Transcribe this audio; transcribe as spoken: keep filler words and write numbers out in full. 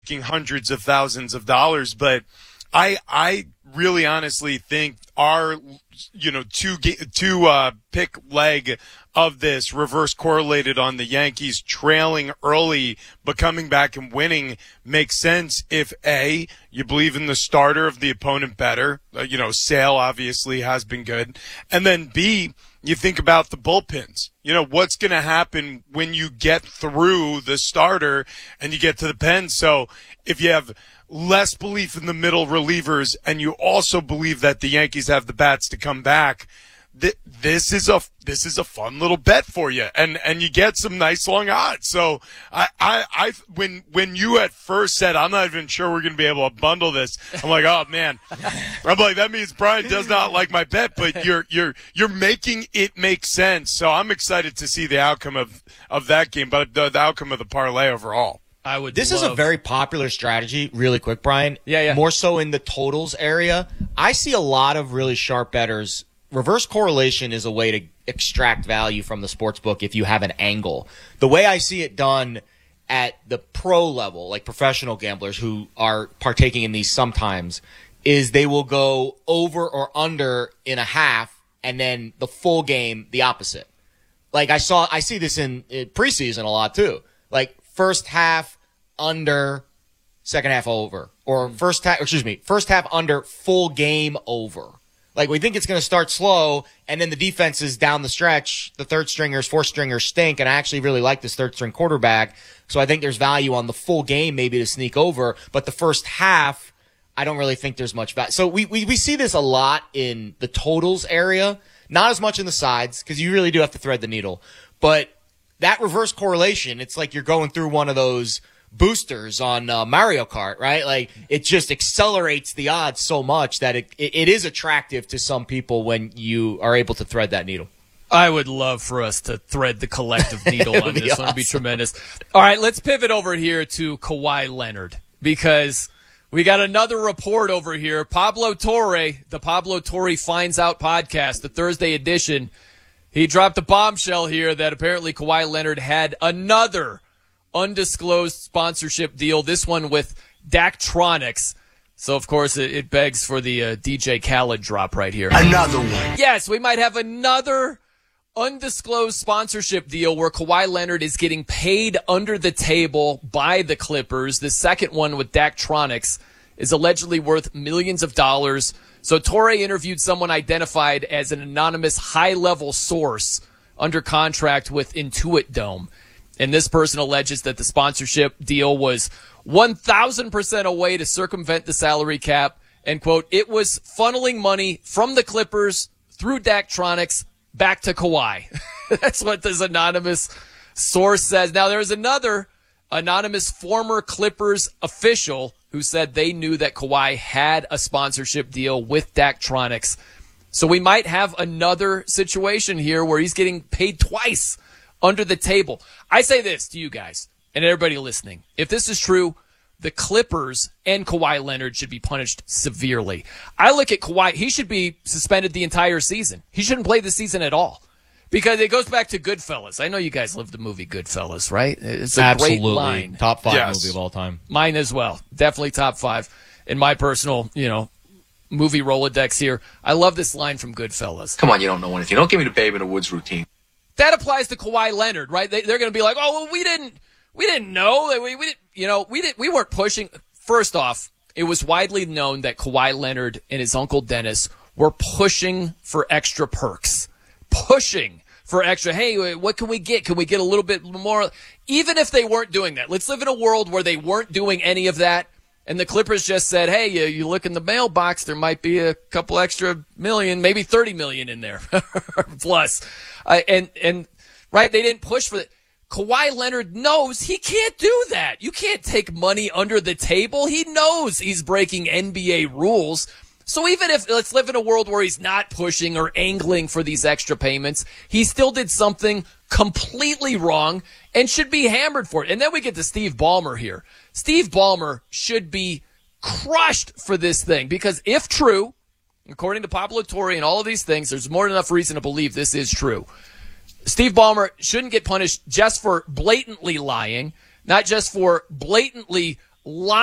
hundreds of thousands of dollars. But I I really honestly think our, you know, two two uh, pick leg of this reverse correlated on the Yankees trailing early but coming back and winning makes sense if A, you believe in the starter of the opponent better. Uh, you know, Sale obviously has been good. And then B, you think about the bullpens. You know, what's going to happen when you get through the starter and you get to the pen. So if you have less belief in the middle relievers and you also believe that the Yankees have the bats to come back, th- this is a this is a fun little bet for you, and and you get some nice long odds. So I I, I when when you at first said I'm not even sure we're going to be able to bundle this, I'm like, oh man, I'm like, that means Brian does not like my bet, but you're you're you're making it make sense. So I'm excited to see the outcome of of that game, but the, the outcome of the parlay overall. I would. This love... is a very popular strategy, really quick, Brian. Yeah, yeah. More so in the totals area. I see a lot of really sharp bettors. Reverse correlation is a way to extract value from the sports book if you have an angle. The way I see it done at the pro level, like professional gamblers who are partaking in these sometimes, is they will go over or under in a half and then the full game the opposite. Like I saw, I see this in, in preseason a lot too. Like first half under, second half over, or first half, excuse me, first half under, full game over. Like we think it's going to start slow, and then the defenses down the stretch, the third stringers, fourth stringers stink, and I actually really like this third string quarterback. So I think there's value on the full game maybe to sneak over, but the first half, I don't really think there's much value. So we, we, we see this a lot in the totals area, not as much in the sides, because you really do have to thread the needle. But that reverse correlation, it's like you're going through one of those boosters on uh, Mario Kart, right? Like it just accelerates the odds so much that it, it it is attractive to some people when you are able to thread that needle. I would love for us to thread the collective needle on this. Awesome. One would be tremendous. All right, let's pivot over here to Kawhi Leonard because we got another report over here. Pablo Torre, the Pablo Torre Finds Out podcast, the Thursday edition, he dropped a bombshell here that apparently Kawhi Leonard had another undisclosed sponsorship deal, this one with Daktronics. So, of course, it, it begs for the uh, D J Khaled drop right here. Another one. Yes, we might have another undisclosed sponsorship deal where Kawhi Leonard is getting paid under the table by the Clippers. The second one with Daktronics is allegedly worth millions of dollars. So Torre interviewed someone identified as an anonymous high-level source under contract with Intuit Dome. And this person alleges that the sponsorship deal was one thousand percent a way to circumvent the salary cap. And, quote, it was funneling money from the Clippers through Daktronics back to Kawhi. That's what this anonymous source says. Now, there's another anonymous former Clippers official who said they knew that Kawhi had a sponsorship deal with Daktronics. So we might have another situation here where he's getting paid twice under the table. I say this to you guys and everybody listening. If this is true, the Clippers and Kawhi Leonard should be punished severely. I look at Kawhi, he should be suspended the entire season. He shouldn't play the season at all. Because it goes back to Goodfellas. I know you guys love the movie Goodfellas, right? It's a Absolutely. great line. Top five Yes. movie of all time. Mine as well. Definitely top five. In my personal, you know, movie Rolodex here. I love this line from Goodfellas. Come on, you don't know anything. Don't give me the Babe in the Woods routine. That applies to Kawhi Leonard, right? They, they're going to be like, "Oh, well, we didn't, we didn't know that we, we didn't, you know, we didn't, we weren't pushing." First off, it was widely known that Kawhi Leonard and his uncle Dennis were pushing for extra perks, pushing for extra. Hey, what can we get? Can we get a little bit more? Even if they weren't doing that, let's live in a world where they weren't doing any of that. And the Clippers just said, hey, you, you look in the mailbox, there might be a couple extra million, maybe thirty million in there plus. Uh, and, and, right, they didn't push for that. Kawhi Leonard knows he can't do that. You can't take money under the table. He knows he's breaking N B A rules. So even if, let's live in a world where he's not pushing or angling for these extra payments, he still did something completely wrong and should be hammered for it. And then we get to Steve Ballmer here. Steve Ballmer should be crushed for this thing because if true, according to Pablo Torre and all of these things, there's more than enough reason to believe this is true. Steve Ballmer shouldn't get punished just for blatantly lying, not just for blatantly Lot